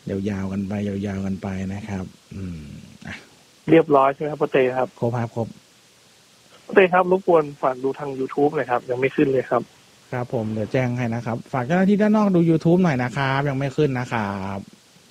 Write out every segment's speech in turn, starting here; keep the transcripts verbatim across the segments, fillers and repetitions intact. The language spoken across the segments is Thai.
ยาวๆกันไปยาวๆกันไปนะครับอืมอ่ะเรียบร้อยใช่ไหมครับโปรเตครับครบครับครบโปรเตครับรบกวนฝากดูทาง YouTube หน่อยครับยังไม่ขึ้นเลยครับครับผมเดี๋ยวแจ้งให้นะครับฝากเจ้าหน้าที่ด้านนอกดู YouTube หน่อยนะครับยังไม่ขึ้นนะครับ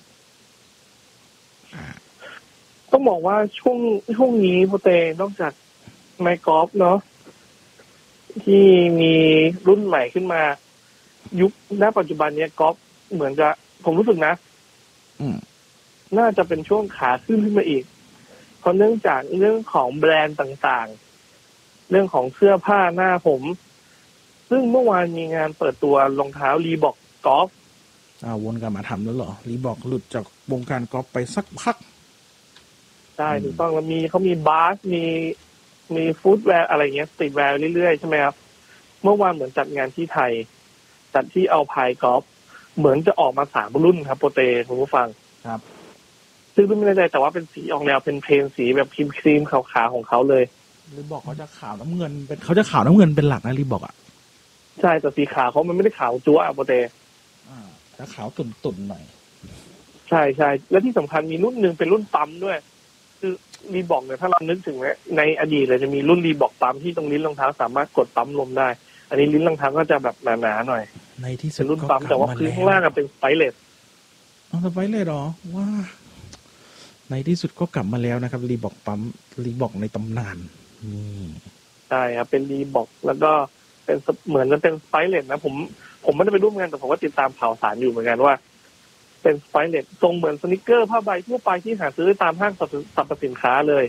ต้องบอกว่าช่วงช่วงนี้โปรเตนอกจากไมค์กอล์ฟเนาะที่มีรุ่นใหม่ขึ้นมายุคณปัจจุบันเนี้ยกอล์ฟเหมือนจะผมรู้สึกนะน่าจะเป็นช่วงขาขึ้นขึ้นมาอีกเพราะเนื่องจากเรื่องของแบรนด์ต่างๆเรื่องของเสื้อผ้าหน้าผมซึ่งเมื่อวานมีงานเปิดตัวรองเท้ารีบอกกอล์ฟอ่าวนกลับมาทำแล้วเหรอรีบอกหลุดจากวงการกอล์ฟไปสักพักใช่ถูกต้องแล้วมีเขามีบาสมีมีฟู้ดแวร์อะไรเงี้ยสตรีทแวร์เรื่อยๆใช่ไหมครับเมื่อวานเหมือนจัดงานที่ไทยจัดที่เอาพายกอล์ฟเหมือนจะออกมาสามรุ่นครับโปรเตคุณผู้ฟังครับซึ่งรุ่นไม่แน่ใจแต่ว่าเป็นสีออกแนวเป็นเพลนสีแบบครีมครีมขาวๆของเขาเลยรีบอกเขาจะขาวน้ำเงินเป็นเขาจะขาวน้ำเงินเป็นหลักนะรีบอกอ่ะใช่แต่สีขาวเขามันไม่ได้ขาวจั๊วอะโปรเตอ่าจะขาวตุ่นๆหน่อยใช่ใช่และที่สำคัญมีรุ่นหนึ่งเป็นรุ่นปั๊มด้วยคือรีบอกเนี่ยถ้าเรานึกถึงในอดีตเลยจะมีรุ่นรีบอกปั๊มที่ตรงลิ้นรองเท้าสามารถกดปั๊มลมได้อันนี้ลิ้นรองเท้าก็จะแบบหนาๆหน่อยในที่สุดเป็นรุ่นปั๊มแต่ว่าพื้นข้างล่างเป็นสไปเลสอ๋อสไปเลสหรอว่าในที่สุดก็กลับมาแล้วนะครับรีบอกปั๊มรีบอกในตำนานนี่ใช่ครับเป็นรีบอกแล้วก็เป็นเหมือนจะเป็นสไปเลสนะผมผมไม่ได้ไปร่วมงานแต่ผมก็ติดตามข่าวสารอยู่เหมือนกันว่าเป็นสไปเลสทรงเหมือนสนิเกอร์ผ้าใบทั่วไปที่หาซื้อตามห้างสรรพสินค้าเลย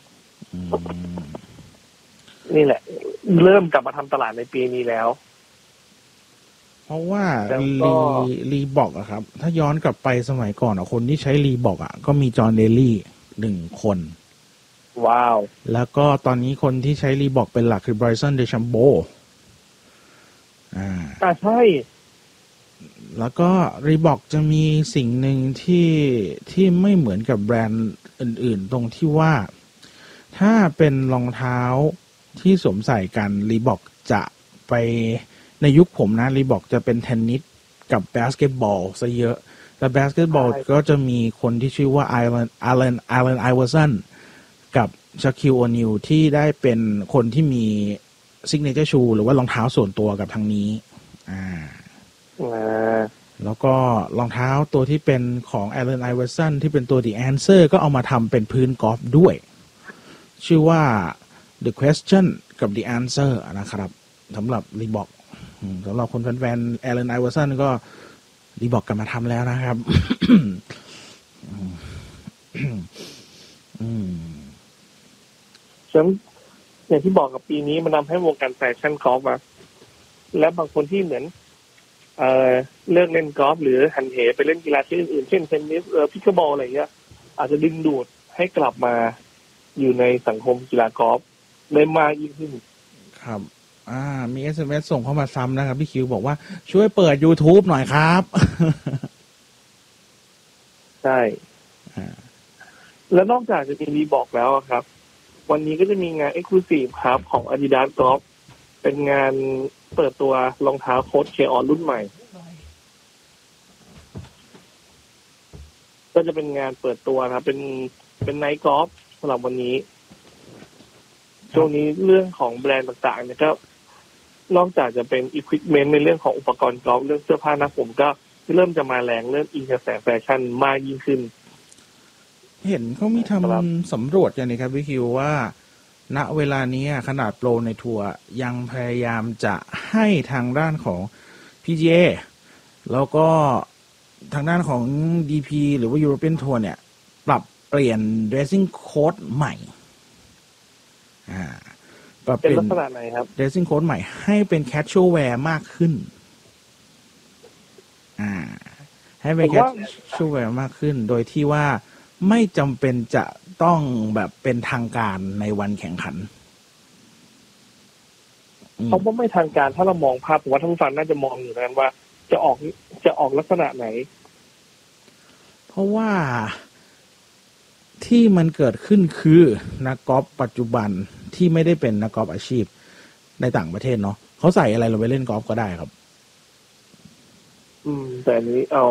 นี่แหละเริ่มกลับมาทำตลาดในปีนี้แล้วเพราะว่ารีรีบอกอะครับถ้าย้อนกลับไปสมัยก่อนอะคนที่ใช้รีบอกอะก็มีจอห์นเดลลี่หนึ่งคนว้าวแล้วก็ตอนนี้คนที่ใช้รีบอกเป็นหลักคือไบรซันเดชัมโบอ่าอ่าใช่แล้วก็รีบอกจะมีสิ่งหนึ่งที่ที่ไม่เหมือนกับแบรนด์อื่นๆตรงที่ว่าถ้าเป็นรองเท้าที่สวมใส่กันรีบอกจะไปในยุคผมนะรีบอกจะเป็นเทนนิสกับบาสเกตบอลซะเยอะแต่บาสเกตบอลก็จะมีคนที่ชื่อว่าไอแลนไอแลนไอแลนไอเวอร์สันกับชาคิวโอนิลที่ได้เป็นคนที่มีซิกเนเจอร์ชูหรือว่ารองเท้าส่วนตัวกับทางนี้อ่าแล้วก็รองเท้าตัวที่เป็นของแอลเลนไอเวอร์สันที่เป็นตัว The Answer ก็เอามาทำเป็นพื้นกอล์ฟด้วยชื่อว่า The Question กับ The Answer นะครับสำหรับรีบอกสำหรับคนแฟนๆแอลเลนไอเวอร์สันก็รีบอกกลับมาทำแล้วนะครับฉะนั้นอย่างที่บอกกับปีนี้มันทำให้วงการแฟชั่นกอล์ฟมาและบางคนที่เหมือนเอ่อเลิกเล่นกอล์ฟหรือหันเหไปเล่นกีฬาชนิดอื่นเช่นเทนนิสเอ่อพิกเกิลบอลอะไรเงี้ยอาจจะดึงดูดให้กลับมาอยู่ในสังคมกีฬากอล์ฟได้มากยิ่งขึ้นครับอ่ามี เอส เอ็ม เอส ส่งเข้ามาซ้ำนะครับพี่คิวบอกว่าช่วยเปิด YouTube หน่อยครับใช่แล้วนอกจากจะมีรีบอกแล้วครับวันนี้ก็จะมีงาน Exclusive ครับของ Adidas Golf เป็นงานเปิดตัวรองเท้าโค้ชเคออนรุ่นใหม่ก็จะเป็นงานเปิดตัวครับเป็นเป็นไนท์กอล์ฟสำหรับวันนี้ช่วงนี้เรื่องของแบรนด์ต่างๆเนี่ยก็นอกจากจะเป็นอุปกรณ์ในเรื่องของอุปกรณ์กอล์ฟเรื่องเสื้อผ้าหน้าผมก็เริ่มจะมาแรงเรื่องอินกระแสแฟชั่นมากยิ่งขึ้นเห็นเขามีทำสำรวจอย่างนี้ครับพี่คิวว่าณเวลานี้ขนาดโปรในทัวร์ยังพยายามจะให้ทางด้านของ พี จี เอ แล้วก็ทางด้านของ ดี พี หรือว่า European Tour เนี่ยปรับเปลี่ยน dressing code ใหม่อ่าปรับเปลี่ยน dressing code ใหม่ให้เป็น casual wear มากขึ้นอ่าให้เป็น casual wear มากขึ้นโดยที่ว่าไม่จำเป็นจะต้องแบบเป็นทางการในวันแข่งขันเขาว่าไม่ทางการถ้าเรามองภาพผมว่าท่านผู้ฟังน่าจะมองอยู่นั้นว่าจะออกจะออกลักษณะไหนเพราะว่าที่มันเกิดขึ้นคือนักกอล์ฟปัจจุบันที่ไม่ได้เป็นนักกอล์ฟอาชีพในต่างประเทศเนาะเขาใส่อะไรเราไปเล่นกอล์ฟก็ได้ครับอืมแต่อันนี้เอา